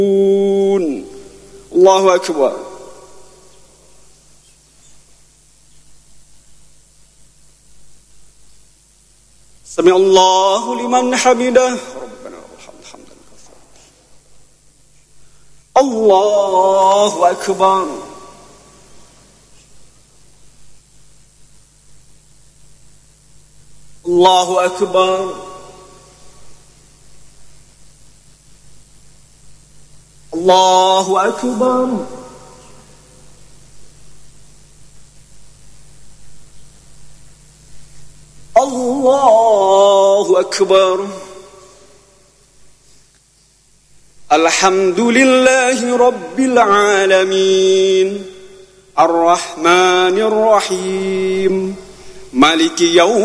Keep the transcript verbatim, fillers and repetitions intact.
Allahu Akbar. Sami Allahu liman hamidah. Rabbana walhamd hamdan katsiran. Allahu Akbar. Allahu Akbar. Allahu Akbar. Allahu Akbar. Alhamdulillahi Rabbil Alamin. Ar-Rahmanir Rahim. Maliki Yawm